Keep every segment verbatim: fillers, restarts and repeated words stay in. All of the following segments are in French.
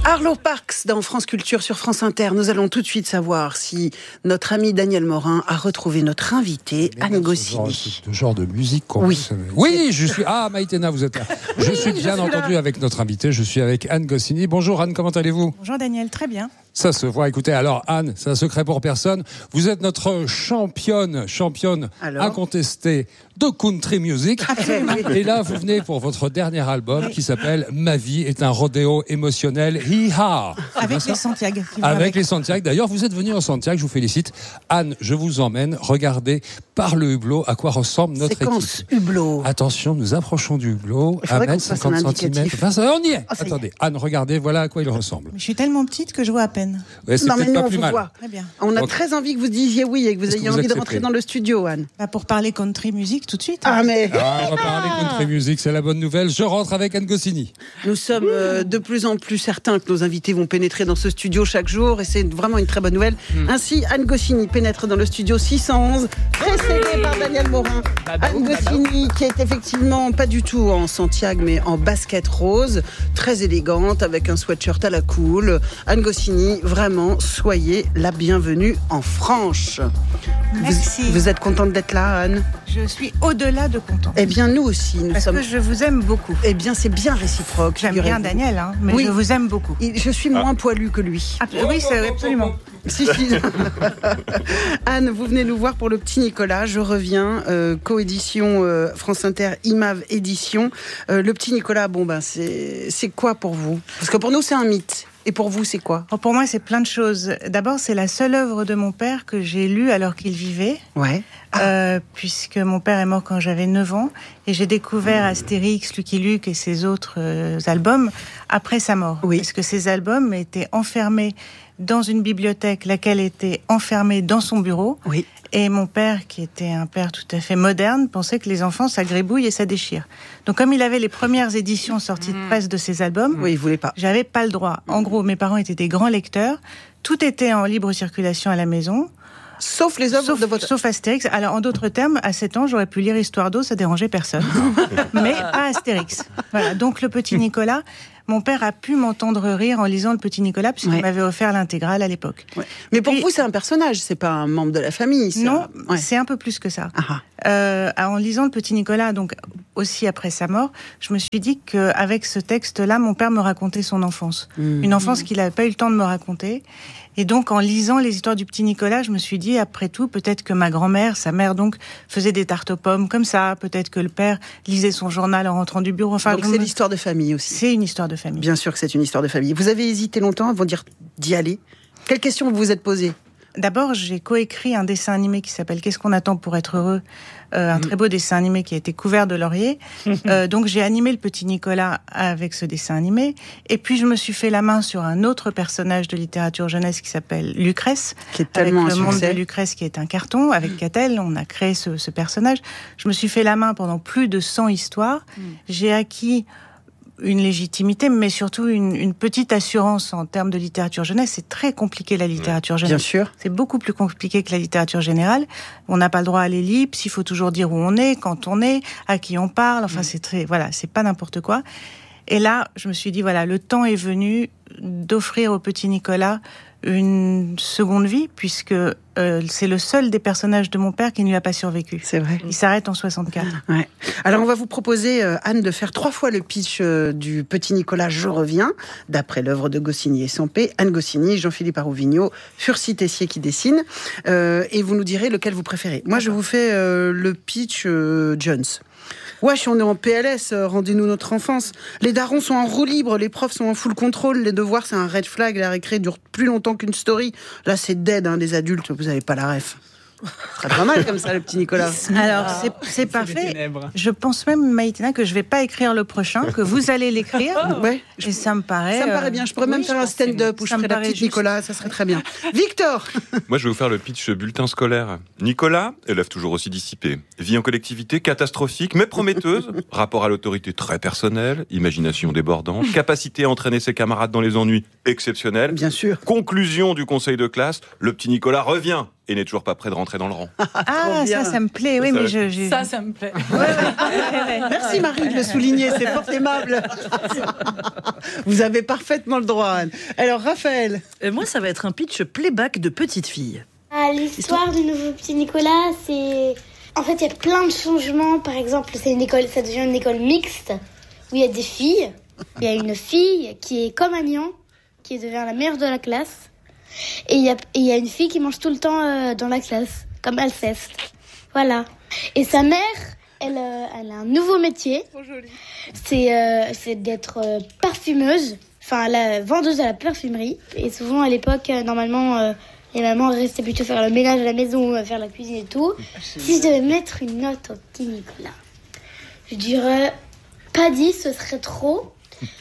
Arlo Parks dans France Culture sur France Inter. Nous allons tout de suite savoir si notre ami Daniel Morin a retrouvé notre invité, Anne Goscinny. Ce genre de musique qu'on Oui. Oui, je suis. Ah, Maïtena, vous êtes là. Je Oui, suis je bien suis entendu là. avec notre invité. Je suis avec Anne Goscinny. Bonjour Anne, comment allez-vous ? Bonjour Daniel, très bien. Ça se voit. Écoutez, alors Anne, c'est un secret pour personne. Vous êtes notre championne, championne Alors incontestée de country music. Et là, vous venez pour votre dernier album qui s'appelle Ma vie est un rodéo émotionnel. Hi-ha. Avec les Santiago. qui vont Avec les Santiago. D'ailleurs, vous êtes venu en Santiago, je vous félicite. Anne, je vous emmène. Regardez par le hublot à quoi ressemble notre Séquence équipe. hublot. Attention, nous approchons du hublot. Il faudrait un qu'on mètre fasse un cinquante centimètres. indicatif. Enfin, ça, on y est. Ah, ça y est. Attendez, Anne, regardez, voilà à quoi il ressemble. Je suis tellement petite que je vois à peine. Ouais, c'est Non mais peut-être nous pas on plus vous mal. voit. Très bien. On a Donc, très envie que vous disiez oui et que vous est-ce que ayez vous envie de acceptez rentrer dans le studio, Anne. Bah, pour parler country music tout de suite. Ah mais Ah, on va parler country music, c'est la bonne nouvelle. Je rentre avec Anne Goscinny. nous sommes euh, de plus en plus certains que nos invités vont pénétrer dans ce studio chaque jour et c'est vraiment une très bonne nouvelle. Ainsi, Anne Goscinny pénètre dans le studio six cent onze, précédée par Daniel Morin. Anne Goscinny qui est effectivement pas du tout en Santiago mais en basket rose, très élégante avec un sweatshirt à la cool. Anne Goscinny, vraiment, soyez la bienvenue en France. Merci. Vous, vous êtes contente d'être là, Anne ? Je suis au-delà de contente. Eh bien, nous aussi, nous Parce sommes. que je vous aime beaucoup. Eh bien, c'est bien réciproque. J'aime bien figurez-vous. Daniel, hein, mais Oui. je vous aime beaucoup. Il- Je suis moins poilu que lui. Ah, oui, c'est absolument. Si, si. Anne, vous venez nous voir pour le petit Nicolas. Je reviens, euh, coédition euh, France Inter, I M A V édition. Euh, le petit Nicolas, bon ben c'est c'est quoi pour vous ? Parce que pour nous c'est un mythe. Et pour vous c'est quoi ? Bon, pour moi, c'est plein de choses. D'abord, c'est la seule œuvre de mon père que j'ai lue alors qu'il vivait. Ouais. Euh, puisque mon père est mort quand j'avais neuf ans et j'ai découvert Astérix, Lucky Luke et ses autres euh, albums après sa mort. Oui. Parce que ces albums étaient enfermés dans une bibliothèque, laquelle était enfermée dans son bureau. Oui. Et mon père, qui était un père tout à fait moderne, pensait que les enfants, ça gribouille et ça déchire. Donc comme il avait les premières éditions sorties de presse de ces albums, Oui, il voulait pas. j'avais pas le droit. En gros, mes parents étaient des grands lecteurs. Tout était en libre circulation à la maison. Sauf les œuvres Sauf, de votre. sauf Astérix. Alors, en d'autres termes, à sept ans, j'aurais pu lire Histoire d'eau, ça dérangeait personne. Mais pas Astérix. Voilà. Donc, le petit Nicolas, mon père a pu m'entendre rire en lisant le petit Nicolas, puisqu'il Ouais. m'avait offert l'intégrale à l'époque. Ouais. Mais pour Puis- vous c'est un personnage, c'est pas un membre de la famille. ça. Non, Ouais. c'est un peu plus que ça. Ah, ah. Euh, en lisant le petit Nicolas, donc aussi après sa mort, je me suis dit qu'avec ce texte-là, mon père me racontait son enfance. Mmh. Une enfance qu'il n'avait pas eu le temps de me raconter. Et donc, en lisant les histoires du petit Nicolas, je me suis dit, après tout, peut-être que ma grand-mère, sa mère, donc, faisait des tartes aux pommes comme ça. Peut-être que le père lisait son journal en rentrant du bureau. Enfin, Donc je c'est me- l'histoire de famille aussi. c'est une histoire de famille. Bien sûr que c'est une histoire de famille. Vous avez hésité longtemps avant dire d'y aller. Quelle question vous vous êtes posée ? D'abord, j'ai coécrit un dessin animé qui s'appelle Qu'est-ce qu'on attend pour être heureux, euh, un très beau dessin animé qui a été couvert de laurier. Euh, donc, j'ai animé le petit Nicolas avec ce dessin animé. Et puis, je me suis fait la main sur un autre personnage de littérature jeunesse qui s'appelle Lucrèce. Qui est tellement avec un le monde de succès. Lucrèce qui est un carton. Avec Catel, on a créé ce, ce personnage. Je me suis fait la main pendant plus de cent histoires. J'ai acquis une légitimité, mais surtout une, une petite assurance en termes de littérature jeunesse. C'est très compliqué, la littérature jeunesse. Bien sûr. C'est beaucoup plus compliqué que la littérature générale. On n'a pas le droit à l'ellipse, il faut toujours dire où on est, quand on est, à qui on parle. Enfin, c'est très, voilà, c'est pas n'importe quoi. Et là, je me suis dit, voilà, le temps est venu d'offrir au petit Nicolas une seconde vie, puisque euh, c'est le seul des personnages de mon père qui ne lui a pas survécu. C'est vrai. Il s'arrête en soixante-quatre. Ouais. Alors on va vous proposer, euh, Anne, de faire trois fois le pitch euh, du petit Nicolas Je reviens, d'après l'œuvre de Goscinny et Sempé, Anne Goscinny, Jean-Philippe Arouvigno, Furcy Tessier qui dessine, euh, et vous nous direz lequel vous préférez. Moi je vous fais euh, le pitch euh, Jones. Wesh, on est en P L S, euh, rendez-nous notre enfance. Les darons sont en roue libre, les profs sont en full contrôle, les devoirs c'est un red flag, la récré dure plus longtemps qu'une story. Là c'est dead, hein, les adultes, vous avez pas la ref. Ce serait pas mal comme ça, le petit Nicolas. Alors, c'est, c'est parfait. Je pense même, Maïtina, que je vais pas écrire le prochain, que vous allez l'écrire. Ouais. Et ça me paraît... Ça me paraît euh, bien. Je pourrais même oui, faire je un pense que stand-up où je ça me ferais la paraît petite juste. Nicolas. Ça serait très bien. Victor. Moi, je vais vous faire le pitch bulletin scolaire. Nicolas, élève toujours aussi dissipé. Vie en collectivité catastrophique, mais prometteuse. Rapport à l'autorité très personnel. Imagination débordante. Capacité à entraîner ses camarades dans les ennuis exceptionnels. Bien sûr. Conclusion du conseil de classe. Le petit Nicolas revient. et n'est toujours pas prêt de rentrer dans le rang. Ah, ça, ça me plaît. Oui, Ça, mais je, j'ai... Ça, ça me plaît. Merci Marie de le souligner, c'est fort aimable. Vous avez parfaitement le droit, Anne. Alors Raphaël. Euh, moi, ça va être un pitch playback de petite fille. Ah, l'histoire du nouveau petit Nicolas, c'est... En fait, il y a plein de changements. Par exemple, c'est une école, ça devient une école mixte, où il y a des filles. Il y a une fille qui est comme Agnan, qui devient la meilleure de la classe. Et il y a, et il y a une fille qui mange tout le temps euh, dans la classe, comme Alceste. Voilà. Et sa mère, elle, euh, elle a un nouveau métier. Trop joli. C'est, euh, c'est d'être euh, parfumeuse, enfin la vendeuse à la parfumerie. Et souvent, à l'époque, euh, normalement, euh, les mamans restaient plutôt faire le ménage à la maison, euh, faire la cuisine et tout. Si je devais mettre une note au petit Nicolas, je dirais pas dix, ce serait trop.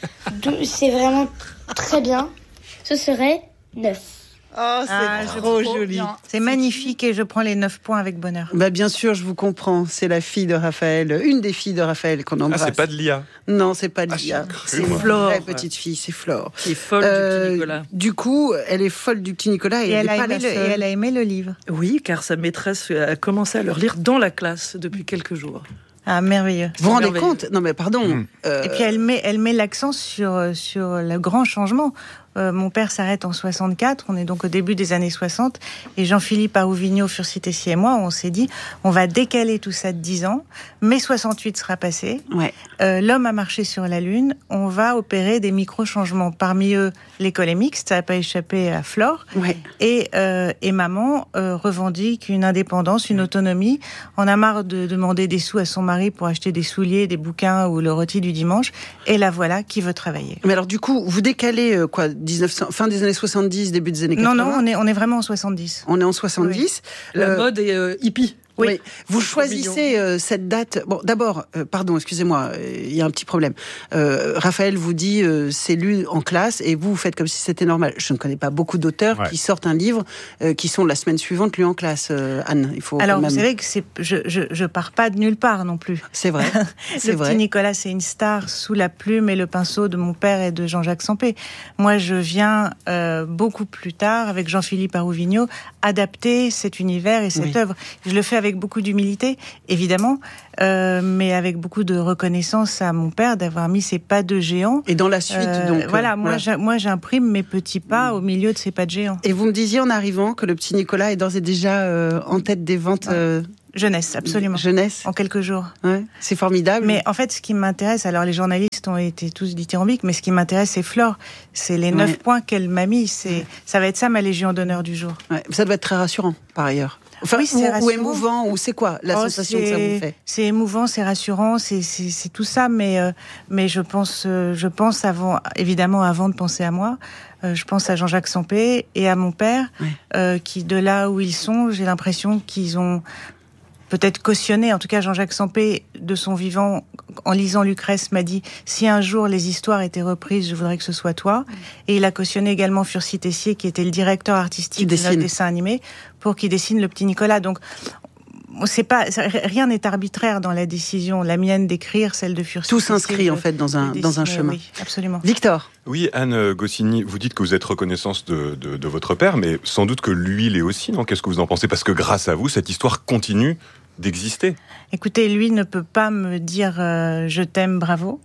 C'est vraiment très bien. Ce serait neuf. Oh, c'est Ah, trop, trop joli. bien. C'est magnifique et je prends les neuf points avec bonheur. Bah, bien sûr, je vous comprends. C'est la fille de Raphaël, une des filles de Raphaël qu'on Ah, embrasse. c'est pas de l'I A. Non, c'est pas de Ah, Lia. j'ai cru, C'est une moi. Flore. vraie petite fille, c'est Flore. Qui est folle Euh, du petit Nicolas. Du coup, elle est folle du petit Nicolas et, Et, elle elle n'est a pas aimé la le, et seule. elle a aimé le livre. Oui, car sa maîtresse a commencé à leur lire dans la classe depuis quelques jours. Ah, merveilleux. Vous vous rendez merveilleux. compte? Non, mais pardon. Mmh. euh, Et puis elle met, elle met l'accent sur, sur le grand changement. Euh, mon père s'arrête en soixante-quatre, on est donc au début des années soixante, et Jean-Philippe Arouvigno, Fursi Tessier et moi, on s'est dit, on va décaler tout ça de dix ans, mai soixante-huit sera passé, Ouais. euh, l'homme a marché sur la Lune, on va opérer des micro-changements. Parmi eux, l'école est mixte, ça n'a pas échappé à Flore, Ouais. et, euh, et maman euh, revendique une indépendance, une autonomie. On a marre de demander des sous à son mari pour acheter des souliers, des bouquins ou le rôti du dimanche, et la voilà qui veut travailler. Mais alors, du coup, vous décalez euh, quoi dix-neuf cents, fin des années soixante-dix, début des années Non, quatre-vingts? non, on est, on est vraiment en soixante-dix. On est en soixante-dix. La Euh, mode est euh, hippie. Oui. Oui. Vous choisissez euh, cette date. Bon, d'abord, euh, pardon, excusez-moi, euh, il y a un petit problème. Euh, Raphaël vous dit euh, c'est lu en classe et vous, vous faites comme si c'était normal. Je ne connais pas beaucoup d'auteurs Ouais. qui sortent un livre euh, qui sont la semaine suivante lus en classe. Euh, Anne, il faut. Alors, quand vous même... savez que c'est, je, je, je pars pas de nulle part non plus. C'est vrai. C'est Le vrai. petit Nicolas, c'est une star sous la plume et le pinceau de mon père et de Jean-Jacques Sampé. Moi, je viens euh, beaucoup plus tard, avec Jean-Philippe Arouvigno, adapter cet univers et cette Oui. œuvre. Je le fais avec beaucoup d'humilité, évidemment, euh, mais avec beaucoup de reconnaissance à mon père d'avoir mis ses pas de géant. Et dans la suite, Euh, donc. euh, voilà, moi, voilà. j'a- moi, j'imprime mes petits pas au milieu de ces pas de géant. Et vous me disiez en arrivant que le petit Nicolas est d'ores et déjà euh, en tête des ventes euh, Jeunesse, absolument. jeunesse. En quelques jours. Ouais, c'est formidable. Mais en fait, ce qui m'intéresse, alors les journalistes ont été tous dithyrambiques, mais ce qui m'intéresse, c'est Flore. C'est les neuf Ouais. points qu'elle m'a mis. C'est, ça va être ça ma légion d'honneur du jour. Ouais, ça doit être très rassurant, par ailleurs. Enfin, Oui, c'est ou, ou rassurant. émouvant, ou c'est quoi la Oh, sensation que ça c'est- vous fait? C'est émouvant, c'est rassurant, c'est, c'est, c'est tout ça, mais, euh, mais je pense, euh, je pense avant, évidemment, avant de penser à moi, euh, je pense à Jean-Jacques Sampé et à mon père, Ouais. euh, qui, de là où ils sont, j'ai l'impression qu'ils ont peut-être cautionné, en tout cas Jean-Jacques Sampé, de son vivant, en lisant Lucrèce, m'a dit « Si un jour les histoires étaient reprises, je voudrais que ce soit toi. » Et il a cautionné également Fursi Tessier, qui était le directeur artistique de notre dessine. dessin animé, pour qu'il dessine le petit Nicolas. Donc, c'est pas, rien n'est arbitraire dans la décision, la mienne d'écrire, celle de Fursi Tout Tessier s'inscrit de- en fait dans un, de dans un dessiner, chemin. Oui, absolument. Victor, Oui, Anne Goscinny, vous dites que vous êtes reconnaissante de, de, de votre père, mais sans doute que lui l'est aussi, non? Qu'est-ce que vous en pensez? Parce que grâce à vous, cette histoire continue d'exister. Écoutez, lui ne peut pas me dire euh, je t'aime, bravo.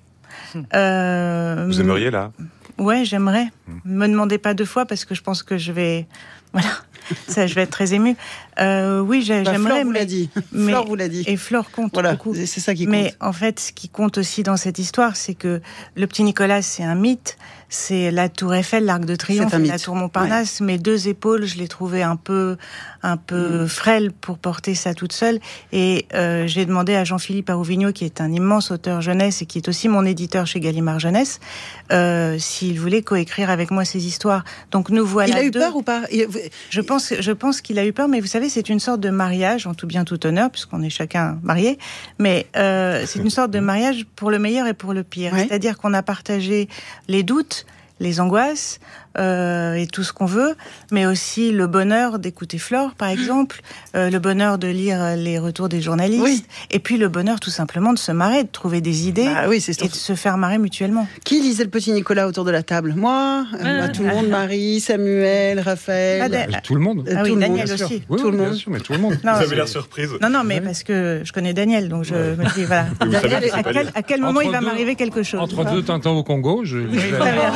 Euh, Vous aimeriez, là? Ouais, j'aimerais. Me demandez pas deux fois parce que je pense que je vais, voilà, ça, je vais être très émue. Euh, oui, j'ai- bah, j'aimerais. Flore vous mais- l'a dit. mais- Flore vous l'a dit. Et Flore compte Voilà, beaucoup. c'est ça qui compte. Mais en fait, ce qui compte aussi dans cette histoire, c'est que le petit Nicolas, c'est un mythe. C'est la Tour Eiffel, l'Arc de Triomphe, C'est un et la mythe. Tour Montparnasse. Mes deux épaules, je les trouvais un peu, un peu frêles pour porter ça toute seule. Et euh, j'ai demandé à Jean-Philippe Arouvigno, qui est un immense auteur jeunesse et qui est aussi mon éditeur chez Gallimard Jeunesse, euh, s'il voulait coécrire avec moi ces histoires. Donc nous voilà Il a eu deux. peur ou pas? Il- Je pense, je pense qu'il a eu peur, mais vous savez, c'est une sorte de mariage, en tout bien tout honneur, puisqu'on est chacun marié, mais euh, c'est une sorte de mariage pour le meilleur et pour le pire. Ouais. C'est-à-dire qu'on a partagé les doutes, les angoisses, euh, et tout ce qu'on veut, mais aussi le bonheur d'écouter Flore, par exemple, euh, le bonheur de lire les retours des journalistes, oui. et puis le bonheur tout simplement de se marrer, de trouver des idées bah oui, c'est et de se faire marrer mutuellement. Qui lisait le Petit Nicolas autour de la table? Moi, ah, bah, tout le monde, Marie, Samuel, Raphaël... Ah, tout le monde. Ah oui, tout Daniel le monde, aussi. Oui, tout le monde. Bien sûr, mais tout le monde. Non, vous avez l'air surprise. Non, non, mais parce que je connais Daniel, donc je ouais. me dis, voilà. Daniel, à, quel, à quel moment entre il va deux, m'arriver quelque chose? Entre deux Tintins au Congo, je... Oui,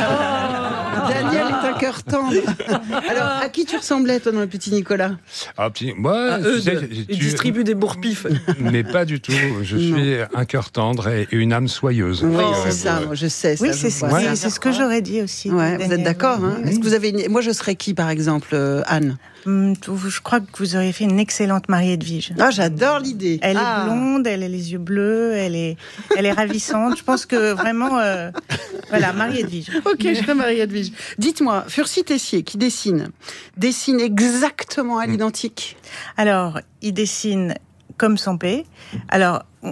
Daniel est un cœur tendre. Alors, à qui tu ressemblais, toi, dans le Petit Nicolas? Ah, petit... Moi, ah, tu sais, il tu... distribue des bourre-pifs. Mais pas du tout. Je suis non. un cœur tendre et une âme soyeuse. Oui, oh, c'est ça, moi, je sais. Ça, oui, c'est, c'est, ouais. c'est ce que j'aurais dit aussi. Ouais, vous êtes d'accord, hein? Oui. Est-ce que vous avez une... Moi, je serais qui, par exemple, euh, Anne? Je crois que vous auriez fait une excellente Marie Edwige. Ah, j'adore l'idée. Elle ah. est blonde, elle a les yeux bleus, elle est, elle est ravissante. Je pense que vraiment, euh, voilà, Marie Edwige. Ok, je fais Marie Edwige. Dites-moi, Furcy Tessier, qui dessine, dessine exactement à l'identique. Alors, il dessine comme Sampé. Alors, on,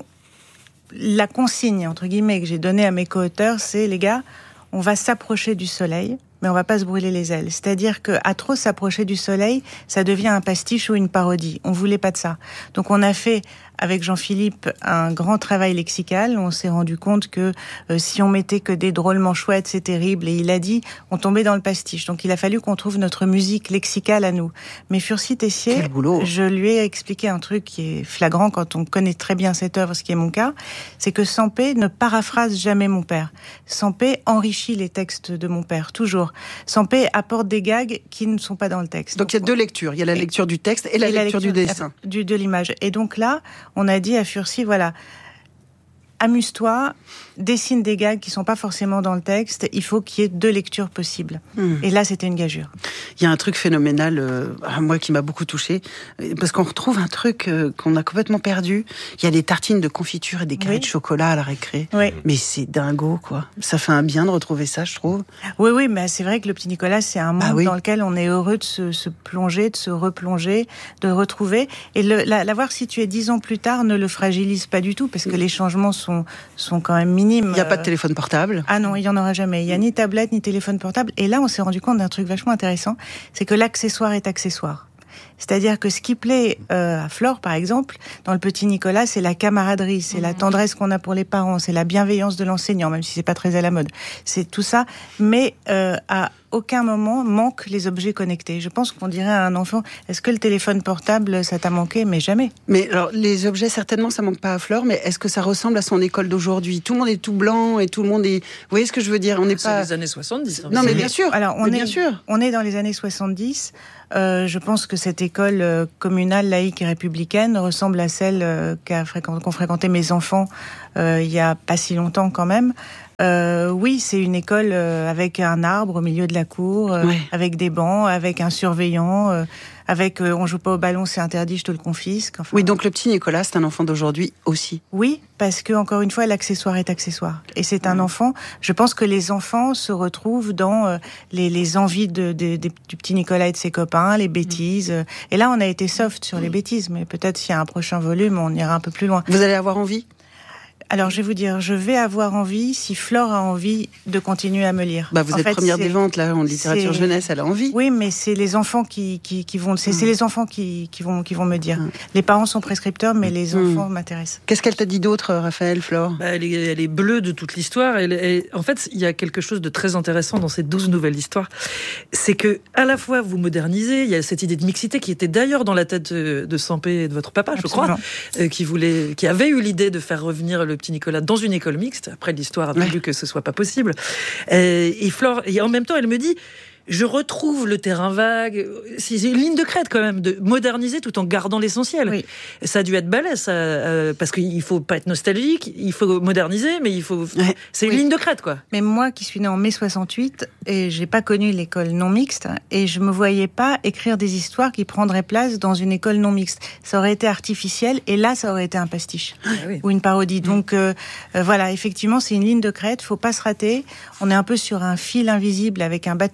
la consigne, entre guillemets, que j'ai donnée à mes co-auteurs, c'est, les gars, on va s'approcher du soleil, mais on va pas se brûler les ailes. C'est-à-dire que à trop s'approcher du soleil, ça devient un pastiche ou une parodie. On voulait pas de ça. Donc on a fait avec Jean-Philippe un grand travail lexical. On s'est rendu compte que euh, si on mettait que des drôlement chouettes, c'est terrible. Et il a dit, on tombait dans le pastiche. Donc il a fallu qu'on trouve notre musique lexicale à nous. Mais Furcy Tessier, je lui ai expliqué un truc qui est flagrant quand on connaît très bien cette œuvre, ce qui est mon cas, c'est que Sampé ne paraphrase jamais mon père. Sampé enrichit les textes de mon père, toujours. Sampé apporte des gags qui ne sont pas dans le texte. Donc il y a deux lectures. Il y a la lecture du texte et la, et lecture, la lecture du dessin. Du, de l'image. Et donc là, on a dit à Furcy, voilà, amuse-toi, dessine des gags qui sont pas forcément dans le texte, il faut qu'il y ait deux lectures possibles. Mmh. Et là, c'était une gageure. Il y a un truc phénoménal, euh, moi, qui m'a beaucoup touchée, parce qu'on retrouve un truc euh, qu'on a complètement perdu. Il y a des tartines de confiture et des carrés oui. de chocolat à la récré. Oui. Mais c'est dingo, quoi. Ça fait un bien de retrouver ça, je trouve. Oui, oui, mais c'est vrai que le Petit Nicolas, c'est un monde ah, oui. dans lequel on est heureux de se, se plonger, de se replonger, de retrouver. Et le, la, l'avoir situé dix ans plus tard ne le fragilise pas du tout, parce que les changements sont Sont, sont quand même minimes. Il n'y a pas de téléphone portable. Ah non, il n'y en aura jamais. Il n'y a ni tablette, ni téléphone portable. Et là, on s'est rendu compte d'un truc vachement intéressant, c'est que l'accessoire est accessoire. C'est-à-dire que ce qui plaît euh, à Flore, par exemple, dans le Petit Nicolas, c'est la camaraderie, c'est mmh. la tendresse qu'on a pour les parents, c'est la bienveillance de l'enseignant, même si c'est pas très à la mode. C'est tout ça, mais euh, à aucun moment manquent les objets connectés. Je pense qu'on dirait à un enfant, est-ce que le téléphone portable, ça t'a manqué? Mais jamais. Mais alors, les objets, certainement, ça manque pas à Flore, mais est-ce que ça ressemble à son école d'aujourd'hui? Tout le monde est tout blanc et tout le monde est... Vous voyez ce que je veux dire? On n'est pas... C'est les années soixante-dix. Non, mais bien sûr. Alors, on mais est, bien sûr. On est dans les années soixante-dix. Euh, je pense que cette école euh, communale, laïque et républicaine ressemble à celle euh, qu'a fréquent, qu'ont fréquenté mes enfants euh, il y a pas si longtemps quand même. Euh, oui, c'est une école euh, avec un arbre au milieu de la cour, euh, ouais. avec des bancs, avec un surveillant, euh, avec euh, on joue pas au ballon, c'est interdit, je te le confisque. Enfin, oui, donc le Petit Nicolas, c'est un enfant d'aujourd'hui aussi. Oui, parce que encore une fois, l'accessoire est accessoire, et c'est un mmh. enfant. Je pense que les enfants se retrouvent dans euh, les, les envies de, de, de, du Petit Nicolas et de ses copains, les bêtises. Mmh. Et là, on a été soft sur mmh. les bêtises, mais peut-être s'il y a un prochain volume, on ira un peu plus loin. Vous allez avoir envie ? Alors, je vais vous dire, je vais avoir envie, si Flore a envie, de continuer à me lire. Bah, vous en êtes fait, première des ventes, là, en littérature c'est... jeunesse, elle a envie. Oui, mais c'est les enfants qui, qui, qui vont, c'est, mmh. c'est les enfants qui, qui vont, qui vont me dire. Mmh. Les parents sont prescripteurs, mais les enfants mmh. m'intéressent. Qu'est-ce qu'elle t'a dit d'autre, Raphaël, Flore? Bah, elle, est, elle est bleue de toute l'histoire. Elle, elle, en fait, il y a quelque chose de très intéressant dans ces douze nouvelles histoires. C'est que, à la fois, vous modernisez, il y a cette idée de mixité qui était d'ailleurs dans la tête de, de Sampé et de votre papa, Absolument. je crois, euh, qui voulait, qui avait eu l'idée de faire revenir le Petit Nicolas dans une école mixte. Après, l'histoire a voulu ouais. que ce soit pas possible. Et, et Flore, et en même temps, elle me dit, je retrouve le terrain vague. C'est une ligne de crête quand même, de moderniser tout en gardant l'essentiel. Oui. Ça a dû être balèze, ça, euh, parce qu'il faut pas être nostalgique, il faut moderniser, mais il faut. Ouais. C'est une oui. ligne de crête, quoi. Mais moi, qui suis née en mai soixante-huit, et j'ai pas connu l'école non mixte, et je me voyais pas écrire des histoires qui prendraient place dans une école non mixte. Ça aurait été artificiel, et là, ça aurait été un pastiche ah, oui. ou une parodie. Donc euh, euh, voilà, effectivement, c'est une ligne de crête. Faut pas se rater. On est un peu sur un fil invisible avec un bâton d'équilibre.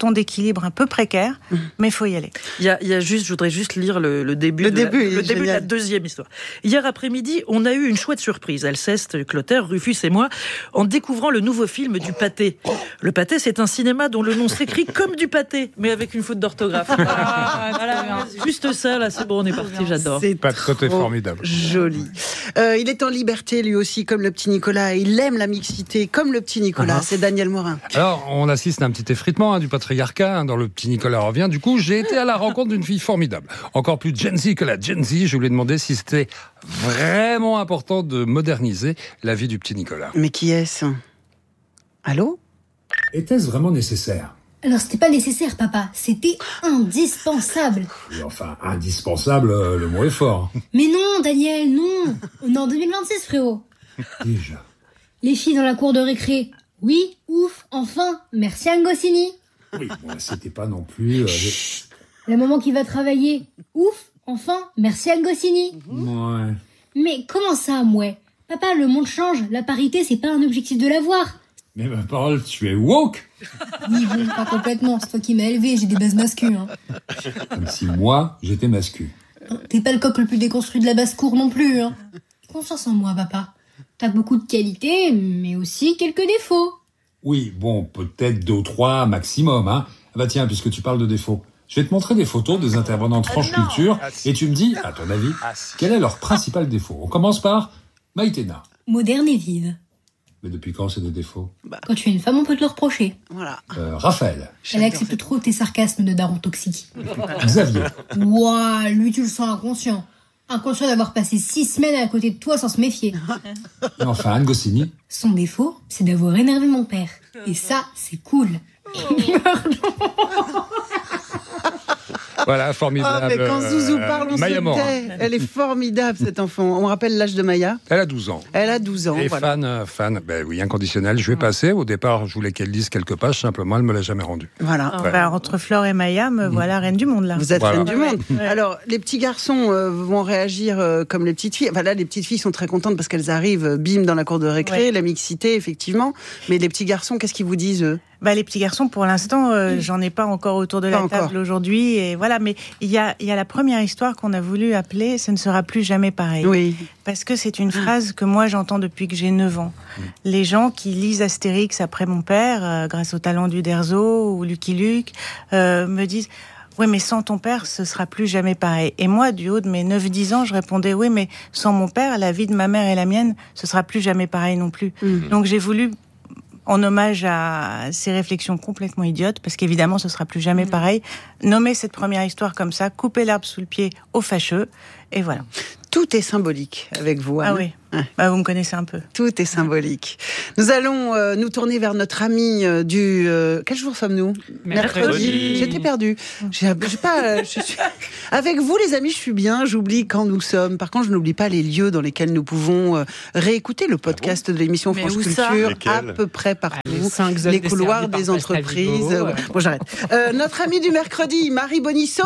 équilibre un peu précaire, mmh. mais il faut y aller. Il y a, il y a juste, je voudrais juste lire le, le début, le de, début, la, le début de la deuxième histoire. Hier après-midi, on a eu une chouette surprise, Alceste, Clotaire, Rufus et moi, en découvrant le nouveau film du pâté. Le pâté, c'est un cinéma dont le nom s'écrit comme du pâté, mais avec une faute d'orthographe. Ah, voilà, juste ça, là, c'est bon, on est parti, j'adore. C'est pas de côté formidable. Joli. Euh, il est en liberté, lui aussi, comme le petit Nicolas, et il aime la mixité, comme le petit Nicolas. Uh-huh. C'est Daniel Morin. Alors, on assiste à un petit effritement hein, du patriarcat hein, dans le petit Nicolas revient. Du coup, j'ai été à la rencontre d'une fille formidable. Encore plus Gen Z que la Gen Z. Je lui ai demandé si c'était vraiment important de moderniser la vie du petit Nicolas. Mais qui est-ce ? Allô ? Était-ce vraiment nécessaire ? Alors, c'était pas nécessaire, papa. C'était indispensable. Oui, enfin, indispensable, euh, le mot est fort. Mais non, Daniel, non. On est en deux mille vingt-six, frérot. Déjà. Les filles dans la cour de récré. Oui, ouf, enfin, merci Anne Goscinny. Oui, bon, c'était pas non plus... Euh, La maman qui va travailler. Ouf, enfin, merci Anne Goscinny. Ouais. Mais comment ça, mouais ? Papa, le monde change. La parité, c'est pas un objectif de l'avoir. Mais ma parole, tu es woke. Oui, bon, pas complètement. C'est toi qui m'as élevé, j'ai des bases masculines. Hein. Comme si moi, j'étais mascu. T'es pas le coq le plus déconstruit de la basse-cour non plus. Hein. Confiance en moi, papa. T'as beaucoup de qualités, mais aussi quelques défauts. Oui, bon, peut-être deux ou trois maximum. Hein. Ah bah tiens, puisque tu parles de défauts, je vais te montrer des photos des intervenants de France ah Culture ah, si. Et tu me dis, à ton avis, ah, si. Quel est leur principal défaut ? On commence par Maïtena. Moderne et vive. Mais depuis quand c'est des défauts ? Bah. Quand tu es une femme, on peut te le reprocher. Voilà. Euh, Raphaël. Elle accepte trop tes sarcasmes de daron toxique. Xavier. Ouah, lui tu le sens inconscient. Inconscient d'avoir passé six semaines à côté de toi sans se méfier. Et enfin, Anne Goscinny. Son défaut, c'est d'avoir énervé mon père. Et ça, c'est cool. Voilà, formidable. Oh, mais quand Zouzou parle, on Maya se Morin. tait. Elle est formidable, cette enfant. On rappelle l'âge de Maya ? Elle a douze ans. Elle a douze ans, Et voilà. fan, euh, fan, ben oui, inconditionnel. Je vais passer. Au départ, je voulais qu'elle lise quelques pages. Simplement, elle me l'a jamais rendu. Voilà. Ouais. Bah, entre Flore et Maya, me mmh. voilà reine du monde, là. Vous êtes voilà. reine du monde. Ouais. Alors, les petits garçons euh, vont réagir euh, comme les petites filles. Enfin, là, les petites filles sont très contentes parce qu'elles arrivent, euh, bim, dans la cour de récré, ouais. la mixité, effectivement. Mais les petits garçons, qu'est-ce qu'ils vous disent, eux ? Bah, les petits garçons, pour l'instant, euh, j'en ai pas encore autour de la pas table encore. aujourd'hui. Et voilà, mais il y a, il y a la première histoire qu'on a voulu appeler « Ce ne sera plus jamais pareil ». Oui. Parce que c'est une phrase que moi j'entends depuis que j'ai neuf ans. Mmh. Les gens qui lisent Astérix après mon père, euh, grâce au talent d'Uderzo ou Lucky Luke, euh, me disent « Oui, mais sans ton père, ce sera plus jamais pareil ». Et moi, du haut de mes neuf dix ans, je répondais « Oui, mais sans mon père, la vie de ma mère et la mienne, ce sera plus jamais pareil non plus mmh. ». Donc j'ai voulu... en hommage à ces réflexions complètement idiotes, parce qu'évidemment, ce sera plus jamais pareil, nommer cette première histoire comme ça, couper l'herbe sous le pied aux fâcheux, et voilà. Tout est symbolique avec vous, Anne. Ah oui, ouais. Bah, vous me connaissez un peu. Tout est symbolique. Nous allons euh, nous tourner vers notre ami euh, du... Euh, quel jour sommes-nous ? Mercredi. J'étais perdue. J'ai, j'ai pas, je suis... Avec vous, les amis, je suis bien. J'oublie quand nous sommes. Par contre, je n'oublie pas les lieux dans lesquels nous pouvons euh, réécouter le podcast ah bon de l'émission France Culture à peu près partout. Ah, les, les couloirs des entreprises. Euh, ouais. Bon, j'arrête. Euh, notre ami du mercredi, Marie Bonisseau.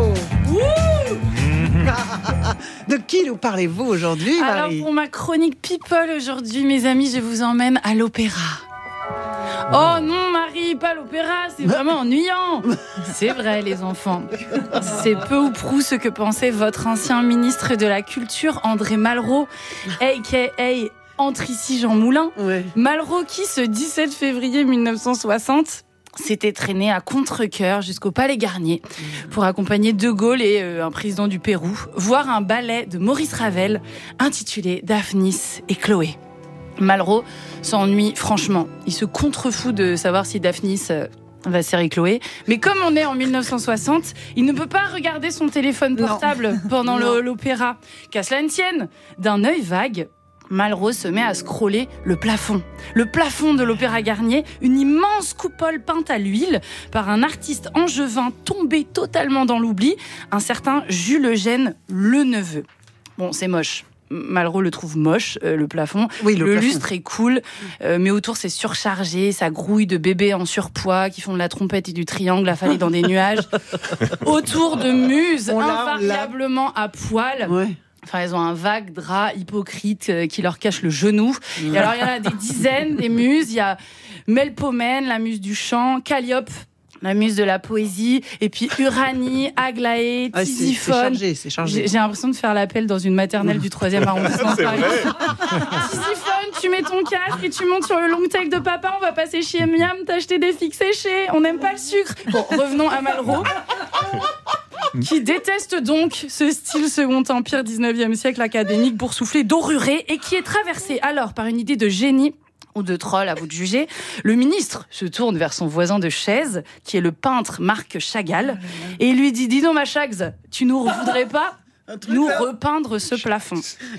De qui nous parlez-vous aujourd'hui, Marie ? Alors, pour ma chronique People aujourd'hui, mes amis, je vous emmène à l'opéra. Oh non, Marie, pas l'opéra, c'est vraiment ennuyant. C'est vrai, les enfants. C'est peu ou prou ce que pensait votre ancien ministre de la Culture, André Malraux, a k a. Entre ici Jean Moulin. Ouais. Malraux qui, ce dix-sept février mille neuf cent soixante... s'était traîné à contre-cœur jusqu'au Palais Garnier pour accompagner De Gaulle et euh, un président du Pérou voir un ballet de Maurice Ravel intitulé Daphnis et Chloé. Malraux s'ennuie franchement. Il se contrefout de savoir si Daphnis euh, va serrer Chloé. Mais comme on est en mille neuf cent soixante, il ne peut pas regarder son téléphone portable non. pendant non. l'opéra. Qu'à cela ne tienne, d'un œil vague, Malraux se met à scroller le plafond. Le plafond de l'Opéra Garnier, une immense coupole peinte à l'huile par un artiste angevin tombé totalement dans l'oubli, un certain Jules Eugène Leneveu. Bon, c'est moche. Malraux le trouve moche, euh, le plafond. Oui, le, le plafond. lustre est cool, euh, mais autour c'est surchargé, ça grouille de bébés en surpoids qui font de la trompette et du triangle affalés dans des nuages. Autour de muses on invariablement l'a. à poil. Ouais. Enfin, elles ont un vague drap hypocrite euh, qui leur cache le genou. Et alors, il y en a des dizaines, des muses. Il y a Melpomène, la muse du chant, Calliope, la muse de la poésie, et puis Uranie, Aglaé, Ah, c'est- c'est Tisiphone. chargé, c'est chargé. J'ai j'ai l'impression de faire l'appel dans une maternelle du troisième arrondissement de C'est Paris. vrai. Tisiphone, tu mets ton casque et tu montes sur le long take de papa, on va passer chez Miam t'acheter des figues séchées, on n'aime pas le sucre. Bon, revenons à Malraux, qui déteste donc ce style Second Empire dix-neuvième siècle académique boursouflé doruré et qui est traversé alors par une idée de génie ou de troll, à vous de juger. Le ministre se tourne vers son voisin de chaise, qui est le peintre Marc Chagall, et il lui dit « Dis donc, ma Chags, tu nous voudrais pas nous repeindre ce plafond ?»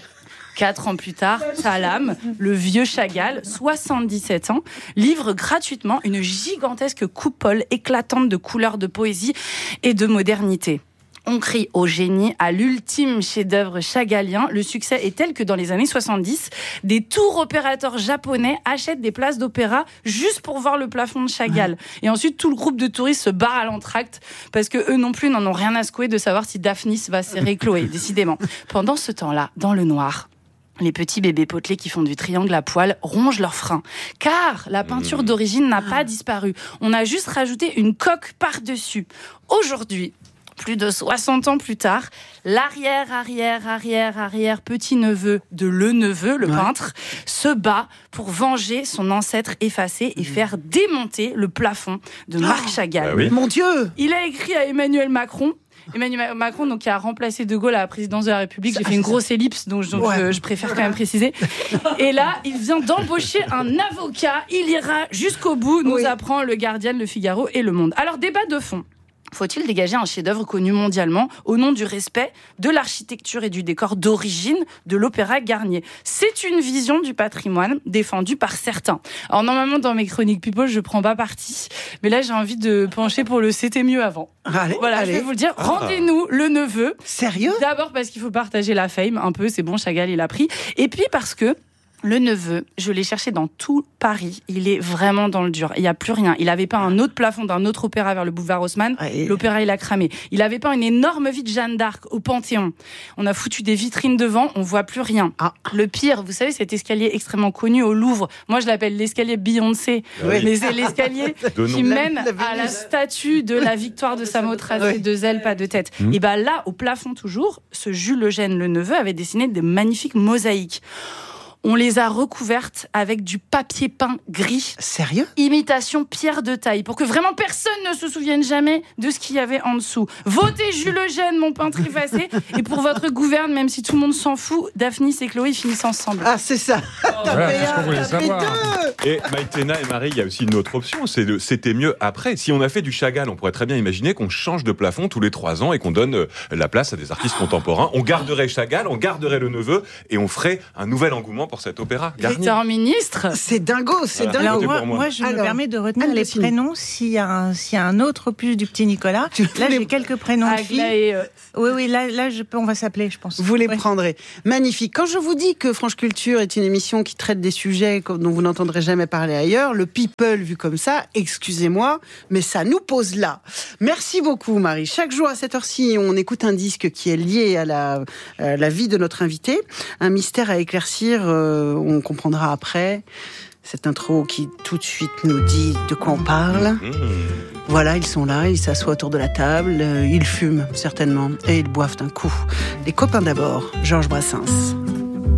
Quatre ans plus tard, Talam, le vieux Chagall, soixante-dix-sept ans, livre gratuitement une gigantesque coupole éclatante de couleurs de poésie et de modernité. On crie au génie, à l'ultime chef-d'œuvre chagallien. Le succès est tel que dans les années soixante-dix, des tours opérateurs japonais achètent des places d'opéra juste pour voir le plafond de Chagall. Et ensuite, tout le groupe de touristes se barre à l'entracte parce que eux non plus n'en ont rien à secouer de savoir si Daphnis va serrer Chloé, décidément. Pendant ce temps-là, dans le noir, les petits bébés potelés qui font du triangle à poil rongent leurs freins. Car la peinture d'origine n'a pas disparu. On a juste rajouté une coque par-dessus. Aujourd'hui, plus de soixante ans plus tard, l'arrière, arrière, arrière, arrière petit-neveu de le neveu, le ouais. peintre, se bat pour venger son ancêtre effacé et faire démonter le plafond de Marc Chagall. Bah oui. Mon Dieu! Il a écrit à Emmanuel Macron. Emmanuel Macron, donc, qui a remplacé De Gaulle à la présidence de la République. J'ai fait une grosse ellipse, donc, donc ouais. je, je préfère quand même préciser. Et là, il vient d'embaucher un avocat. Il ira jusqu'au bout, nous oui. apprend le Guardian, le Figaro et le Monde. Alors, débat de fond. Faut-il dégager un chef-d'œuvre connu mondialement au nom du respect de l'architecture et du décor d'origine de l'Opéra Garnier? C'est une vision du patrimoine défendue par certains. Alors normalement, dans mes chroniques People, je prends pas parti, mais là j'ai envie de pencher pour le c'était mieux avant. Allez, voilà, allez. je vais vous le dire. Rendez-nous le neveu. Sérieux? D'abord parce qu'il faut partager la fame un peu, c'est bon, Chagall il a pris. Et puis parce que le neveu, je l'ai cherché dans tout Paris. Il est vraiment dans le dur. Il n'y a plus rien. Il avait pas un autre plafond d'un autre opéra vers le boulevard Haussmann. Ah, et... L'opéra, il a cramé. Il avait pas une énorme vie de Jeanne d'Arc au Panthéon. On a foutu des vitrines devant, on voit plus rien. Ah. Le pire, vous savez, cet escalier extrêmement connu au Louvre. Moi, je l'appelle l'escalier Beyoncé. Oui. Mais c'est l'escalier qui mène à la statue de la victoire de Samothrace. Oui. Deux ailes, pas de tête. Mmh. Et ben là, au plafond toujours, ce Jules Eugène, le neveu, avait dessiné des magnifiques mosaïques. On les a recouvertes avec du papier peint gris. Sérieux? Imitation pierre de taille, pour que vraiment personne ne se souvienne jamais de ce qu'il y avait en dessous. Votez Jules Eugène, mon peintre effacé, et pour votre gouverne, même si tout le monde s'en fout, Daphnis et Chloé finissent ensemble. Ah, c'est ça. Oh, t'as ouais, fait un, t'as fait deux. Et Maïtena et Marie, il y a aussi une autre option, c'est de, c'était mieux après. Si on a fait du Chagall, on pourrait très bien imaginer qu'on change de plafond tous les trois ans et qu'on donne la place à des artistes contemporains. On garderait Chagall, on garderait le neveu, et on ferait un nouvel engouement pour cet opéra. Garnier. En ministre. C'est dingo, c'est voilà. dingo. Alors, moi, moi, je Alors, me permets de retenir les Anne-Lucine. prénoms s'il y, a un, s'il y a un autre opus du petit Nicolas. Tu là, les... j'ai quelques prénoms de filles. Et euh... Oui, oui, là, là je peux, on va s'appeler, je pense. Vous les ouais. prendrez. Magnifique. Quand je vous dis que Franche Culture est une émission qui traite des sujets dont vous n'entendrez jamais parler ailleurs, le people vu comme ça, excusez-moi, mais ça nous pose là. Merci beaucoup, Marie. Chaque jour à cette heure-ci, on écoute un disque qui est lié à la, à la vie de notre invité. Un mystère à éclaircir, euh, on comprendra après. Après, cette intro qui tout de suite nous dit de quoi on parle. Mmh. Voilà, ils sont là, ils s'assoient autour de la table, ils fument certainement et ils boivent d'un coup. Les copains d'abord, Georges Brassens.